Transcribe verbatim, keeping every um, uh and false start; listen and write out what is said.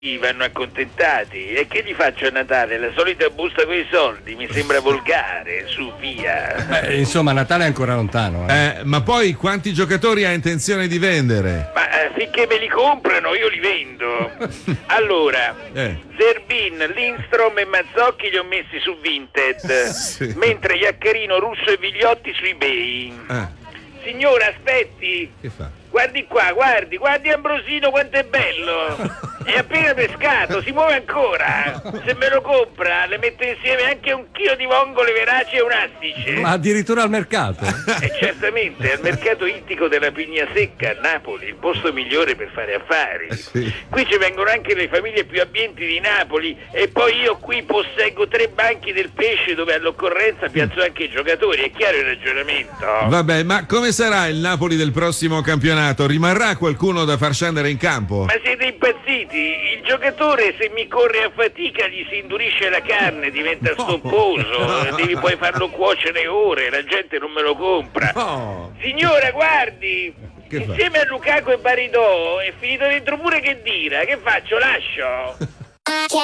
vanno accontentati. E che gli faccio a Natale? La solita busta con i soldi? Mi sembra volgare, su via. Eh, insomma, Natale è ancora lontano. Eh. Eh, ma poi quanti giocatori ha intenzione di vendere? Ma eh, finché me li comprano io li vendo. Allora, Eh. Zerbin, Lindstrom e Mazzocchi li ho messi su Vinted, Sì. mentre Iaccherino, Russo e Vigliotti su eBay. Ah, Signora, aspetti. che fa? Guardi qua, guardi, guardi Ambrosino quanto è bello. È appena pescato, si muove ancora. Se me lo compra, le metto insieme anche un chilo di vongole veraci e un astice. Ma addirittura al mercato? E certamente, al mercato ittico della Pigna Secca a Napoli, il posto migliore per fare affari. Eh, sì. Qui ci vengono anche le famiglie più abbienti di Napoli e poi io qui posseggo tre banchi del pesce dove all'occorrenza piazzo anche i giocatori. È chiaro il ragionamento? Vabbè, ma come sarà il Napoli del prossimo campionato? Rimarrà qualcuno da far scendere in campo? Ma siete impazziti? Il giocatore se mi corre a fatica gli si indurisce la carne, diventa stopposo, devi poi farlo cuocere ore, la gente non me lo compra. No. Signora, guardi, Che fa? insieme a Lukaku e Baridò è finito dentro pure Khedira, che faccio? Lascio?